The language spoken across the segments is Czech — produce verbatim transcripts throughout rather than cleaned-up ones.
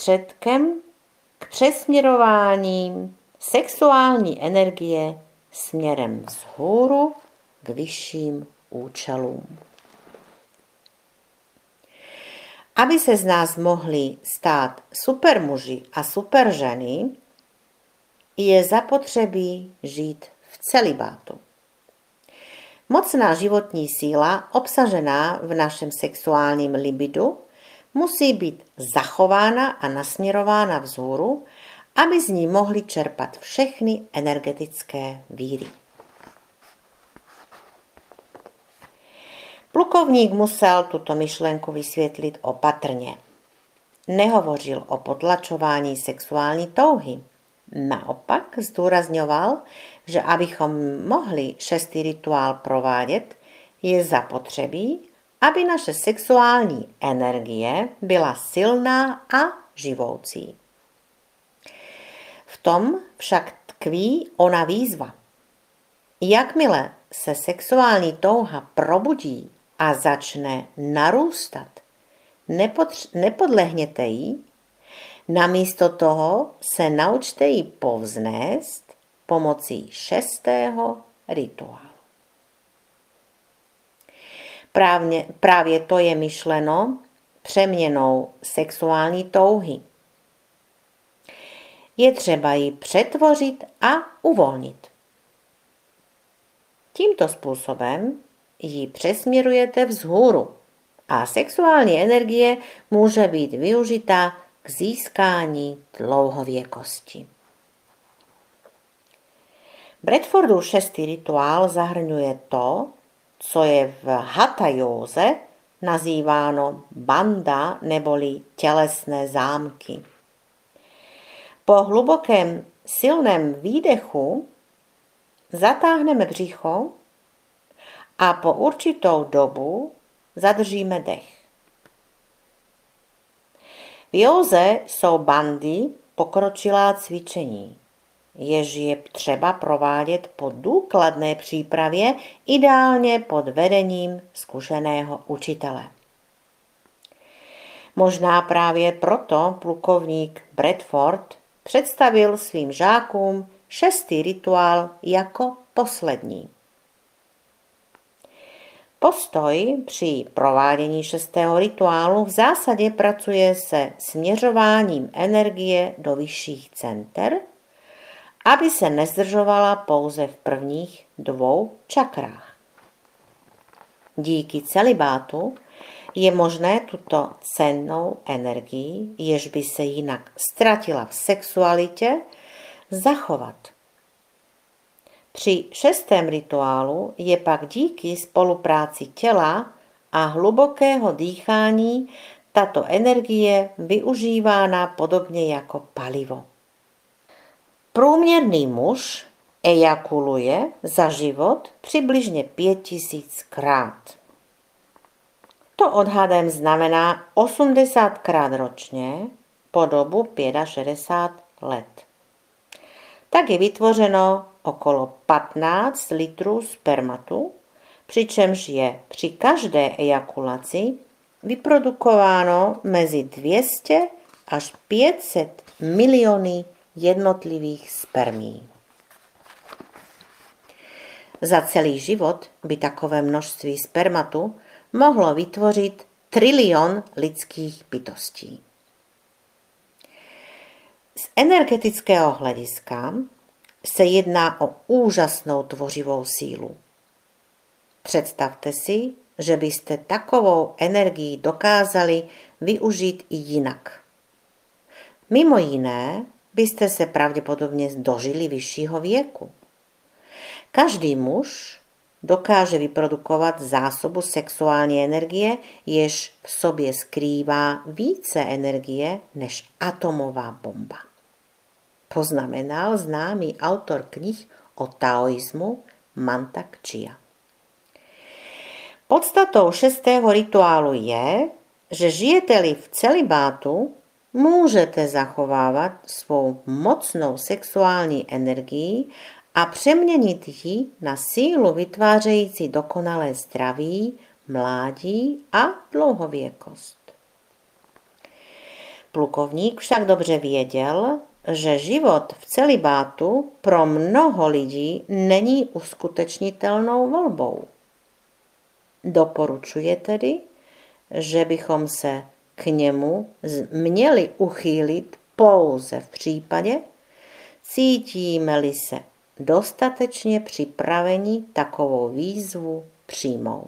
prostředkem k přesměrování sexuální energie směrem vzhůru k vyšším účelům. Aby se z nás mohli stát supermuži a superženy, je zapotřebí žít v celibátu. Mocná životní síla obsažená v našem sexuálním libidu musí být zachována a nasměrována vzhůru, aby z ní mohly čerpat všechny energetické víry. Plukovník musel tuto myšlenku vysvětlit opatrně. Nehovořil o potlačování sexuální touhy. Naopak zdůrazňoval, že abychom mohli šestý rituál provádět, je zapotřebí, aby naše sexuální energie byla silná a živoucí. V tom však tkví ona výzva. Jakmile se sexuální touha probudí a začne narůstat, nepodř- nepodlehněte jí, namísto toho se naučte ji povznést pomocí šestého rituálu. Právě, právě to je myšleno přeměnou sexuální touhy. Je třeba ji přetvořit a uvolnit. Tímto způsobem ji přesměrujete vzhůru a sexuální energie může být využita k získání dlouhověkosti. Bradfordův šestý rituál zahrnuje to, co je v hatha józe nazýváno banda neboli tělesné zámky. Po hlubokém silném výdechu zatáhneme břicho a po určitou dobu zadržíme dech. V józe jsou bandy pokročilá cvičení, jež je třeba provádět po důkladné přípravě, ideálně pod vedením zkušeného učitele. Možná právě proto plukovník Bradford představil svým žákům šestý rituál jako poslední. Postoj při provádění šestého rituálu v zásadě pracuje se směřováním energie do vyšších center, aby se nezdržovala pouze v prvních dvou čakrách. Díky celibátu je možné tuto cennou energii, jež by se jinak ztratila v sexualitě, zachovat. Při šestém rituálu je pak díky spolupráci těla a hlubokého dýchání tato energie využívána podobně jako palivo. Průměrný muž ejakuluje za život přibližně pět tisíckrát. To odhadem znamená osmdesátkrát ročně po dobu šedesát pět let. Tak je vytvořeno okolo patnáct litrů spermatu, přičemž je při každé ejakulaci vyprodukováno mezi dvě stě až pět set miliony jednotlivých spermií. Za celý život by takové množství spermatu mohlo vytvořit trilion lidských bytostí. Z energetického hlediska se jedná o úžasnou tvořivou sílu. Představte si, že byste takovou energii dokázali využít i jinak. Mimo jiné byste se pravděpodobně dožili vyššího věku. Každý muž dokáže vyprodukovat zásobu sexuální energie, jež v sobě skrývá více energie než atomová bomba. Poznamenal známý autor knih o taoismu Mantak Chia. Podstatou šestého rituálu je, že žijete-li v celibátu, můžete zachovávat svou mocnou sexuální energii a přeměnit ji na sílu vytvářející dokonalé zdraví, mládí a dlouhověkost. Plukovník však dobře věděl, že život v celibátu pro mnoho lidí není uskutečnitelnou volbou. Doporučuje tedy, že bychom se k němu měli uchýlit pouze v případě, cítíme-li se dostatečně připraveni takovou výzvu přijmout.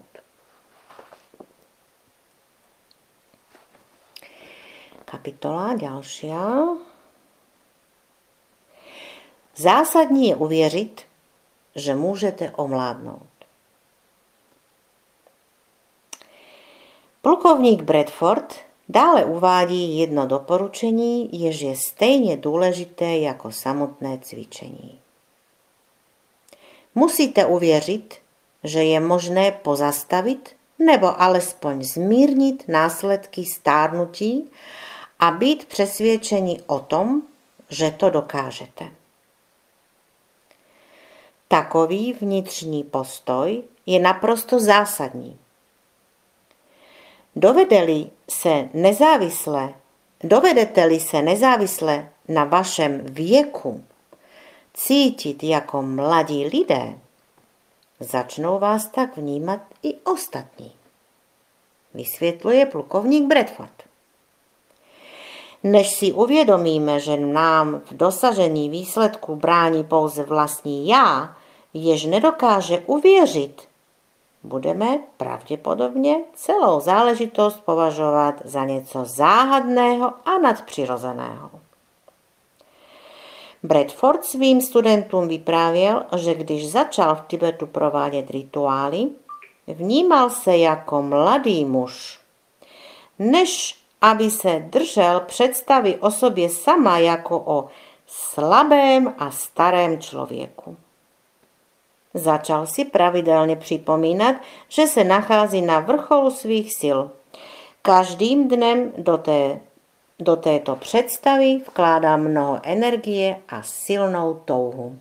Kapitola další. Zásadní je uvěřit, že můžete ovládnout. Plukovník Bradford dále uvádí jedno doporučení, jež je stejně důležité jako samotné cvičení. Musíte uvěřit, že je možné pozastavit nebo alespoň zmírnit následky stárnutí a být přesvědčeni o tom, že to dokážete. Takový vnitřní postoj je naprosto zásadní. Dovedeli se nezávisle, dovedete-li se nezávisle na vašem věku cítit jako mladí lidé, začnou vás tak vnímat i ostatní, vysvětluje plukovník Bradford. Než si uvědomíme, že nám v dosažení výsledku brání pouze vlastní já, jež nedokáže uvěřit, budeme pravděpodobně celou záležitost považovat za něco záhadného a nadpřirozeného. Bradford svým studentům vyprávěl, že když začal v Tibetu provádět rituály, vnímal se jako mladý muž, než aby se držel představy o sobě sama jako o slabém a starém člověku. Začal si pravidelně připomínat, že se nachází na vrcholu svých sil. Každým dnem do, té, do této představy vkládá mnoho energie a silnou touhu.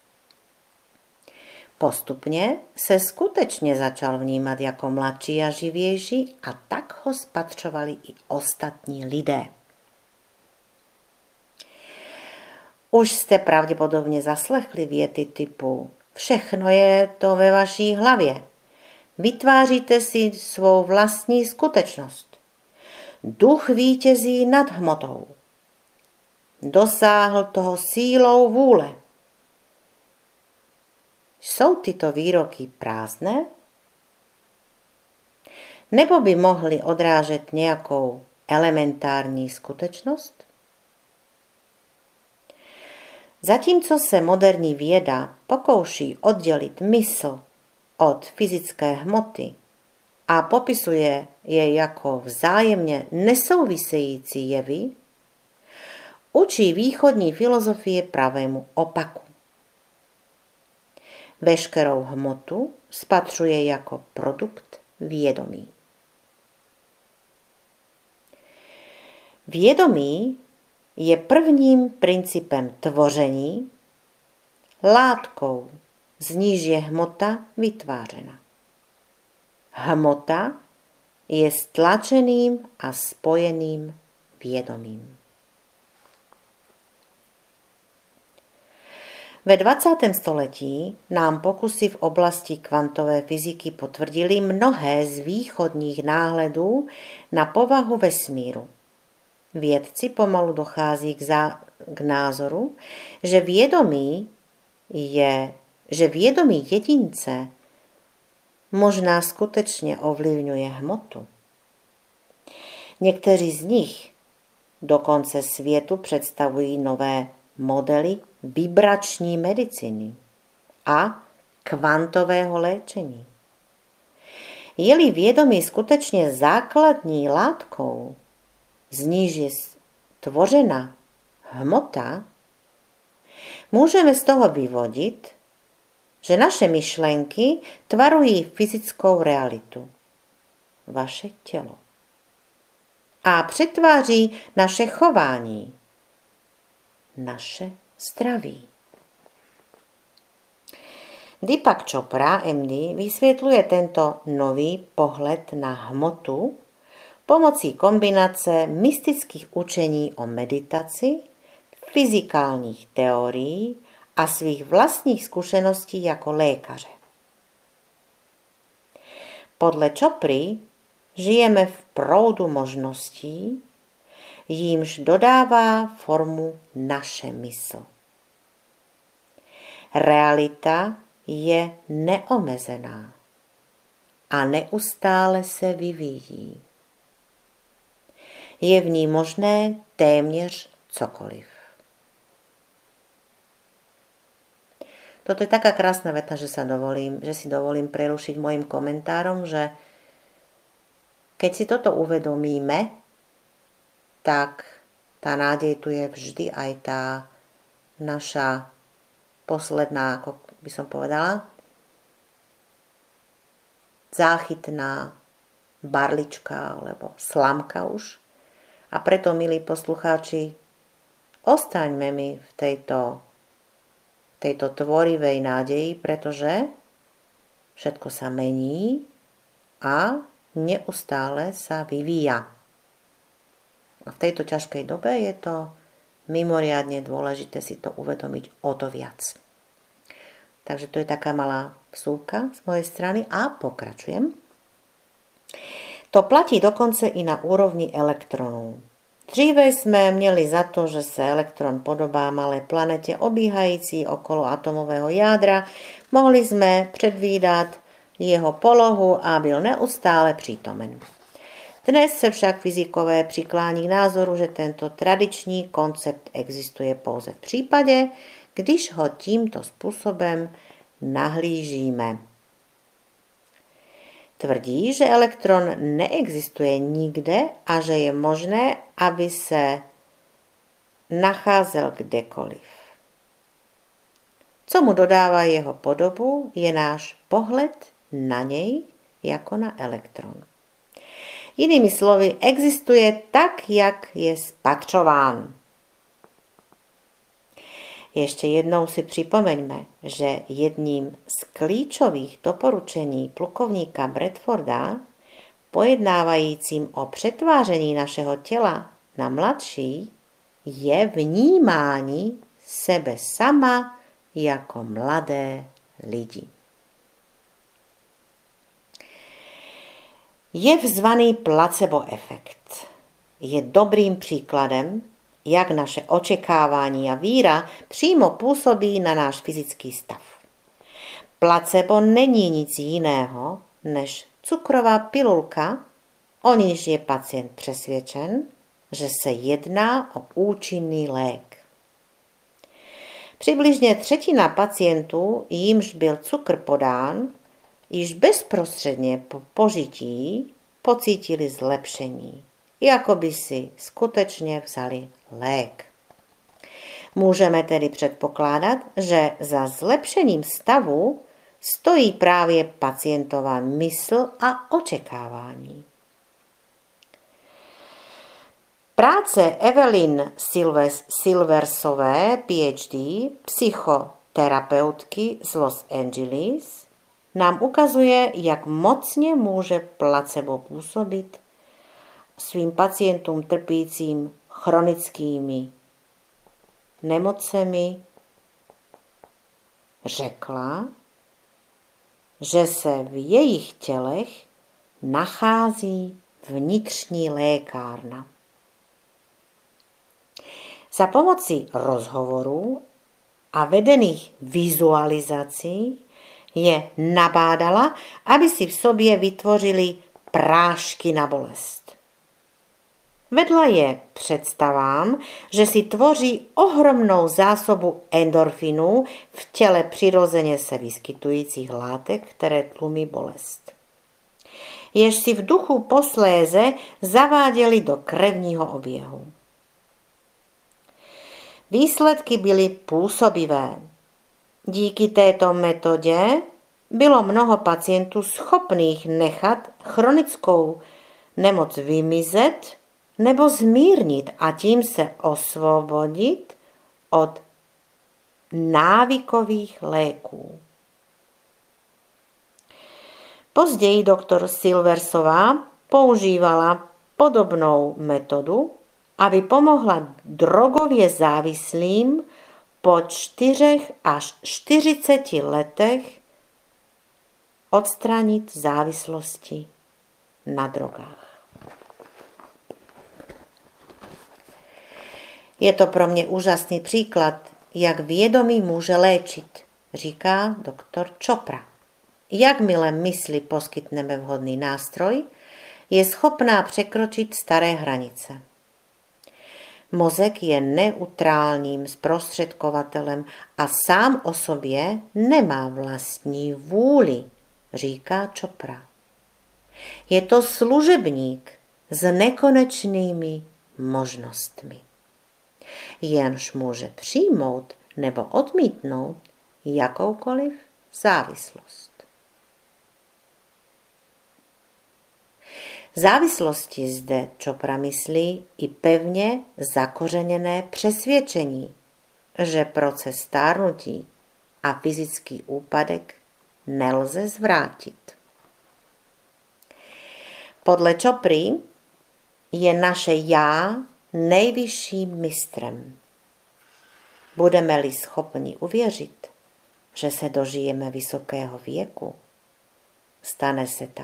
Postupně se skutečně začal vnímat jako mladší a živější a tak ho spatřovali i ostatní lidé. Už jste pravděpodobně zaslechli věty typu všechno je to ve vaší hlavě. Vytváříte si svou vlastní skutečnost. Duch vítězí nad hmotou. Dosáhl toho sílou vůle. Jsou tyto výroky prázdné? Nebo by mohly odrážet nějakou elementární skutečnost? Zatímco se moderní věda pokouší oddělit mysl od fyzické hmoty a popisuje je jako vzájemně nesouvisející jevy, učí východní filozofie pravému opaku. Veškerou hmotu spatřuje jako produkt vědomí. Vědomí je prvním principem tvoření, látkou, z níž je hmota vytvářena. Hmota je stlačeným a spojeným vědomím. Ve dvacátém století nám pokusy v oblasti kvantové fyziky potvrdily mnohé z východních náhledů na povahu vesmíru. Vědci pomalu dochází k, zá, k názoru, že vědomí je, že vědomí jedince možná skutečně ovlivňuje hmotu. Někteří z nich dokonce světu představují nové modely vibrační medicíny a kvantového léčení. Je-li vědomí skutečně základní látkou, z níž je tvořena hmota, můžeme z toho vyvodit, že naše myšlenky tvarují fyzickou realitu, vaše tělo, a přetváří naše chování, naše zdraví. Deepak Chopra, M D, vysvětluje tento nový pohled na hmotu pomocí kombinace mystických učení o meditaci, fyzikálních teorií a svých vlastních zkušeností jako lékaře. Podle Chopry žijeme v proudu možností, jímž dodává formu naše mysl. Realita je neomezená a neustále se vyvíjí. Je v ní možné téměř cokoliv. Toto je taká krásna veta, že, sa dovolím, že si dovolím prerušiť mojim komentárom, že keď si toto uvedomíme, tak tá nádej tu je vždy aj tá naša posledná, ako by som povedala, záchytná barlička alebo slamka už. A preto, milí poslucháči, ostaňme mi v tejto, tejto tvorivej nádeji, pretože všetko sa mení a neustále sa vyvíja. A v tejto ťažkej dobe je to mimoriadne dôležité si to uvedomiť o to viac. Takže to je taká malá vsúvka z mojej strany a pokračujem. To platí dokonce i na úrovni elektronů. Dříve jsme měli za to, že se elektron podobá malé planetě obíhající okolo atomového jádra. Mohli jsme předvídat jeho polohu a byl neustále přítomen. Dnes se však fyzikové přiklání k názoru, že tento tradiční koncept existuje pouze v případě, když ho tímto způsobem nahlížíme. Tvrdí, že elektron neexistuje nikde a že je možné, aby se nacházel kdekoliv. Co mu dodává jeho podobu, je náš pohled na něj jako na elektron. Jinými slovy, existuje tak, jak je spatřován. Ještě jednou si připomeňme, že jedním z klíčových doporučení plukovníka Bradforda, pojednávajícím o přetváření našeho těla na mladší, je vnímání sebe sama jako mladé lidi. Jev zvaný placebo efekt je dobrým příkladem, jak naše očekávání a víra přímo působí na náš fyzický stav. Placebo není nic jiného než cukrová pilulka, o níž je pacient přesvědčen, že se jedná o účinný lék. Přibližně třetina pacientů, jimž byl cukr podán, již bezprostředně po požití pocítili zlepšení, jako by si skutečně vzali lék. Můžeme tedy předpokládat, že za zlepšením stavu stojí právě pacientová mysl a očekávání. Práce Evelyn Silversové, P H D, psychoterapeutky z Los Angeles, nám ukazuje, jak mocně může placebo působit svým pacientům trpícím chronickými nemocemi. Řekla, že se v jejich tělech nachází vnitřní lékárna. Za pomoci rozhovorů a vedených vizualizací je nabádala, aby si v sobě vytvořili prášky na bolest. Vedla je představám, že si tvoří ohromnou zásobu endorfinů v těle přirozeně se vyskytujících látek, které tlumí bolest. Jež si v duchu posléze zaváděli do krevního oběhu. Výsledky byly působivé. Díky této metodě bylo mnoho pacientů schopných nechat chronickou nemoc vymizet nebo zmírnit a tím se osvobodit od návykových léků. Později doktor Silversová používala podobnou metodu, aby pomohla drogově závislým po čtyřech až čtyřiceti letech odstranit závislosti na drogách. Je to pro mě úžasný příklad, jak vědomí může léčit, říká doktor Chopra. Jakmile mysli poskytneme vhodný nástroj, je schopná překročit staré hranice. Mozek je neutrálním zprostředkovatelem a sám o sobě nemá vlastní vůli, říká Chopra. Je to služebník s nekonečnými možnostmi. Jenž může přijmout nebo odmítnout jakoukoliv závislost. Závislosti zde Chopra myslí i pevně zakořeněné přesvědčení, že proces stárnutí a fyzický úpadek nelze zvrátit. Podle Chopry je naše já nejvyšším mistrem. Budeme-li schopni uvěřit, že se dožijeme vysokého věku, stane se tak.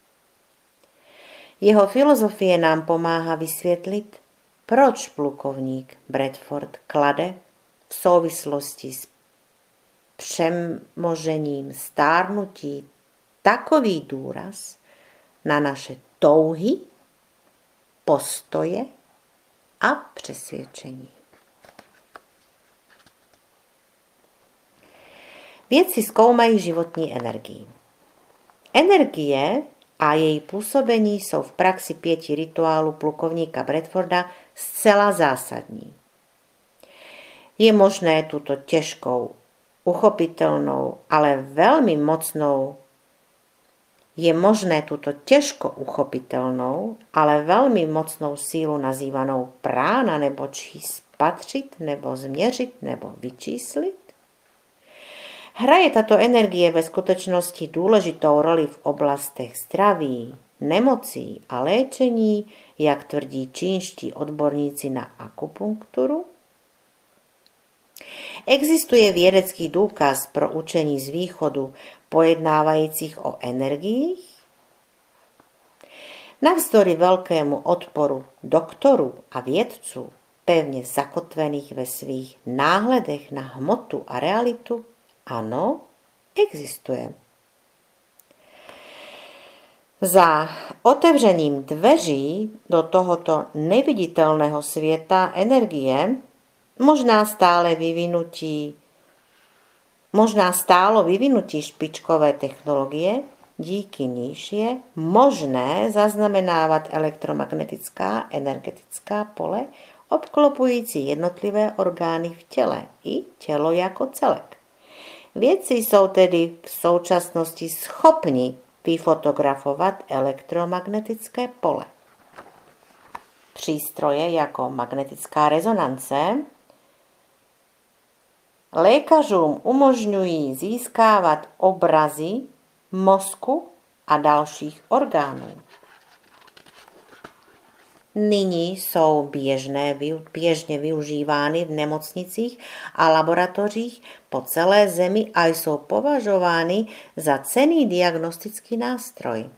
Jeho filozofie nám pomáhá vysvětlit, proč plukovník Bradford klade v souvislosti s přemožením stárnutí takový důraz na naše touhy, postoje a přesvědčení. Vědci zkoumají životní energii. Energie a její působení jsou v praxi pěti rituálů plukovníka Bradforda zcela zásadní. Je možné tuto těžkou, uchopitelnou, ale velmi mocnou Je možné tuto těžko uchopitelnou, ale velmi mocnou sílu nazývanou prána nebo či spatřit, nebo změřit, nebo vyčíslit? Hraje tato energie ve skutečnosti důležitou roli v oblastech zdraví, nemocí a léčení, jak tvrdí čínští odborníci na akupunkturu? Existuje vědecký důkaz pro učení z východu pojednávajících o energiích? Navzdory velkému odporu doktorů a vědců, pevně zakotvených ve svých náhledech na hmotu a realitu, ano, existuje. Za otevřením dveří do tohoto neviditelného světa energie možná stále vyvinutí, možná stálo vyvinutí špičkové technologie, díky níž je možné zaznamenávat elektromagnetická energetická pole obklopující jednotlivé orgány v těle i tělo jako celek. Vědci jsou tedy v současnosti schopni vyfotografovat elektromagnetické pole. Přístroje jako magnetická rezonance lékařům umožňují získávat obrazy mozku a dalších orgánů. Nyní jsou běžné, běžně využívány v nemocnicích a laboratořích po celé zemi a jsou považovány za cenný diagnostický nástroj.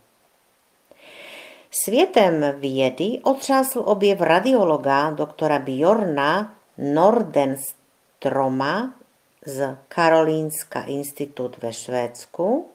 Světem vědy otřásl objev radiologa doktora Bjorna Nordenstroma z Karolinska institut ve Švédsku.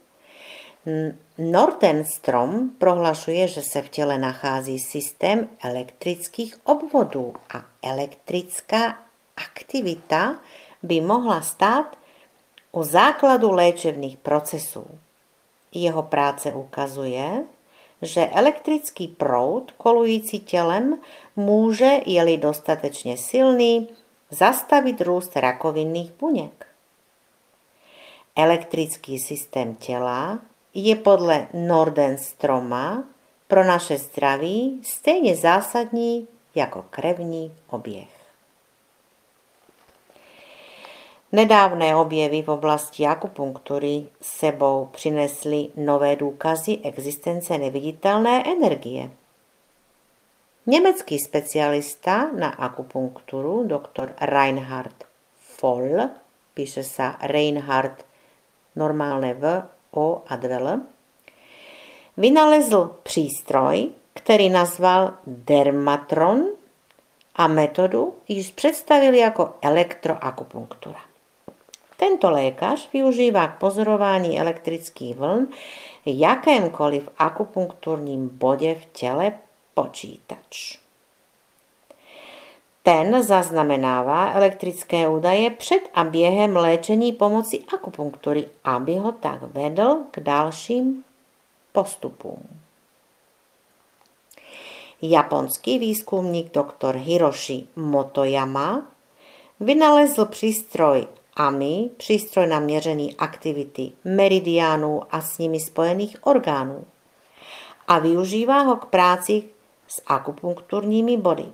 Nordenstrom prohlašuje, že se v těle nachází systém elektrických obvodů a elektrická aktivita by mohla stát u základu léčebných procesů. Jeho práce ukazuje, že elektrický proud kolující tělem může, je-li dostatečně silný, zastavit růst rakovinných buněk. Elektrický systém těla je podle Nordenstroma pro naše zdraví stejně zásadní jako krevní oběh. Nedávné objevy v oblasti akupunktury sebou přinesly nové důkazy existence neviditelné energie. Německý specialista na akupunkturu, doktor Reinhard Voll, píše sa Reinhard normálne V, O a dve L, vynalezl prístroj, ktorý nazval Dermatron a metódu již představili ako elektroakupunktúra. Tento lékař využíva k pozorování elektrických vln v jakémkoliv akupunktúrním bode v tele počítač. Ten zaznamenává elektrické údaje před a během léčení pomocí akupunktury, aby ho tak vedl k dalším postupům. Japonský výzkumník doktor Hiroshi Motoyama vynalezl přístroj A M I, přístroj na měření aktivity meridiánů a s nimi spojených orgánů, a využívá ho k práci s akupunkturními body.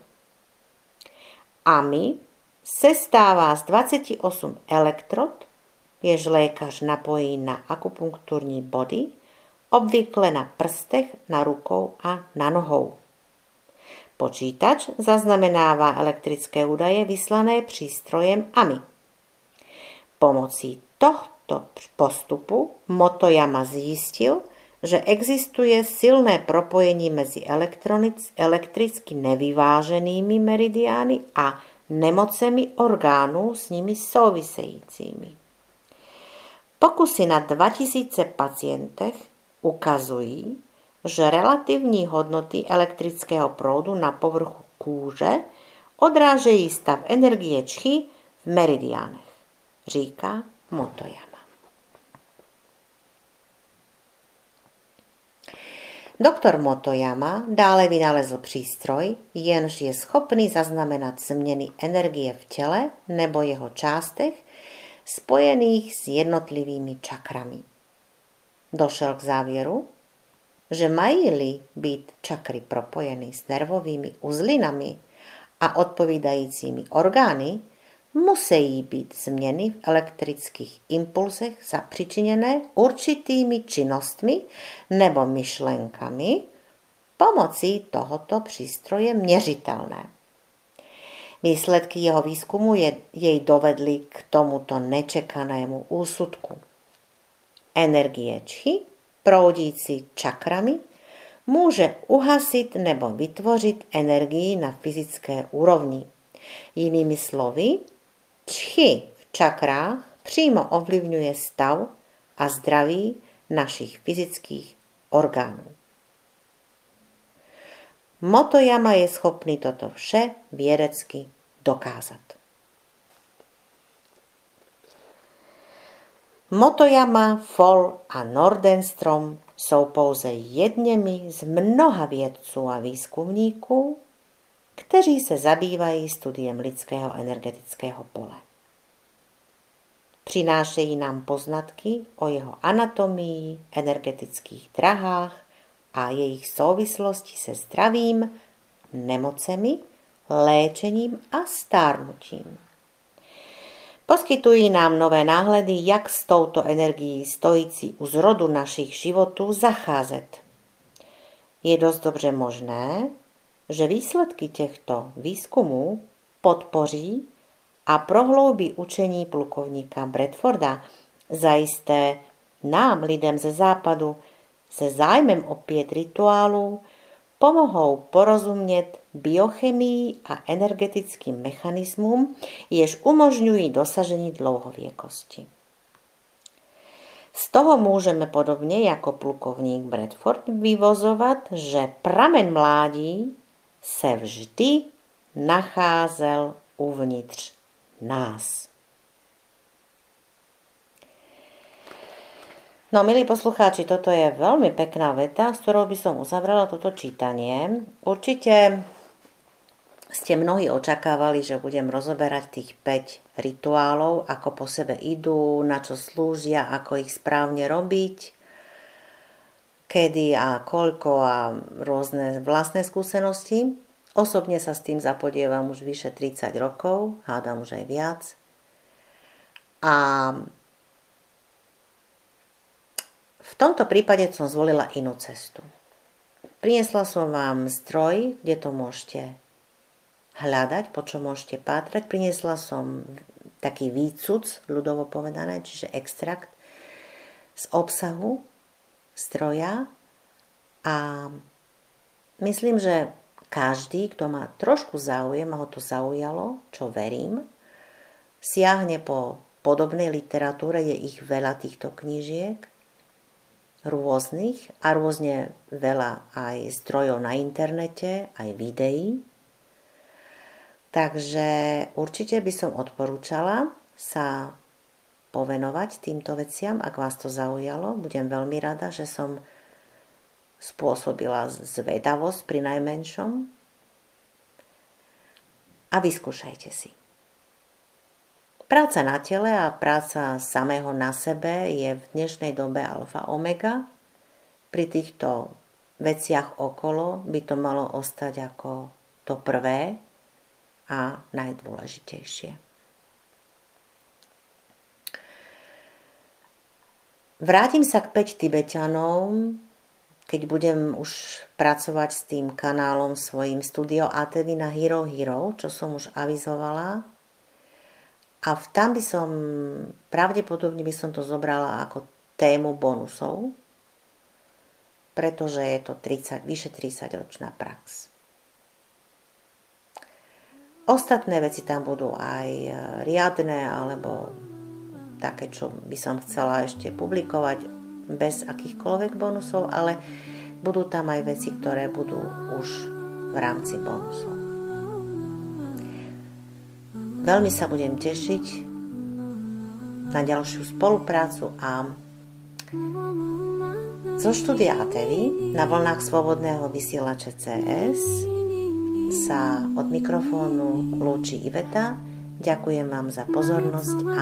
A M I se stává z dvaceti osmi elektrod, jež lékař napojí na akupunkturní body, obvykle na prstech, na rukou a na nohou. Počítač zaznamenává elektrické údaje vyslané přístrojem A M I. Pomocí tohto postupu Motoyama zjistil, že existuje silné propojení mezi elektricky nevyváženými meridiány a nemocemi orgánů s nimi souvisejícími. Pokusy na dva tisíce pacientech ukazují, že relativní hodnoty elektrického proudu na povrchu kůže odrážejí stav energie čchy v meridiánech, říká Motoyama. Doktor Motoyama dále vynalezl přístroj, jenž je schopný zaznamenat změny energie v těle nebo jeho částech spojených s jednotlivými čakrami. Došel k závěru, že mají-li být čakry propojeny s nervovými uzlinami a odpovídajícími orgány, musí být změny v elektrických impulsech zapříčiněné určitými činnostmi nebo myšlenkami pomocí tohoto přístroje měřitelné. Výsledky jeho výzkumu je, jej dovedly k tomuto nečekanému úsudku. Energie čchy, proudící čakrami, může uhasit nebo vytvořit energii na fyzické úrovni. Jinými slovy, čchy v čakrách přímo ovlivňuje stav a zdraví našich fyzických orgánů. Motoyama je schopný toto vše vědecky dokázat. Motoyama, Voll a Nordenstrom jsou pouze jedněmi z mnoha vědců a výzkumníků, kteří se zabývají studiem lidského energetického pole. Přinášejí nám poznatky o jeho anatomii, energetických drahách a jejich souvislosti se zdravím, nemocemi, léčením a stárnutím. Poskytují nám nové náhledy, jak s touto energií stojící u zrodu našich životů zacházet. Je dost dobře možné, že výsledky těchto výzkumů podpoří a prohloubí učení plukovníka Bradforda. Zajisté nám, lidem ze západu, se zájmem o pět rituálů pomohou porozumět biochemii a energetickým mechanismům, jež umožňují dosažení dlouhověkosti. Z toho můžeme podobně jako plukovník Bradford vyvozovat, že pramen mládí se vždy nacházel uvnitř nás. No, milí poslucháči, toto je veľmi pekná veta, s ktorou by som uzavrela toto čítanie. Určite ste mnohí očakávali, že budem rozoberať tých päť rituálov, ako po sebe idú, na čo slúžia, ako ich správne robiť, kedy a koľko a rôzne vlastné skúsenosti. Osobne sa s tým zapodievam už vyše tridsať rokov, hádam už aj viac. A v tomto prípade som zvolila inú cestu. Priniesla som vám stroj, kde to môžete hľadať, po čo môžete pátrať. Priniesla som taký výcuc, ľudovo povedané, čiže extrakt z obsahu stroja a myslím, že každý, kto má trošku záujem a ho to zaujalo, čo verím, siahne po podobnej literatúre, je ich veľa týchto knížiek, rôznych a rôzne veľa aj zdrojov na internete, aj videí. Takže určite by som odporúčala sa povenovať týmto veciam, ak vás to zaujalo. Budem veľmi rada, že som spôsobila zvedavosť pri najmenšom. A vyskúšajte si. Práca na tele a práca samého na sebe je v dnešnej dobe alfa omega. Pri týchto veciach okolo by to malo ostať ako to prvé a najdôležitejšie. Vrátim sa k päť Tibetanom, keď budem už pracovať s tým kanálom svojím Studio á té vé na Hero Hero, čo som už avizovala. A tam by som, pravdepodobne by som to zobrala ako tému bonusov, pretože je to tridsať, vyše tridsaťročná prax. Ostatné veci tam budú aj riadne, alebo také, čo by som chcela ešte publikovať bez akýchkoľvek bonusov, ale budú tam aj veci, ktoré budú už v rámci bonusov. Veľmi sa budem tešiť na ďalšiu spoluprácu a zo štúdia á té vé na vlnách Slobodného vysielača cé es sa od mikrofónu lúči Iveta. Ďakujem vám za pozornosť a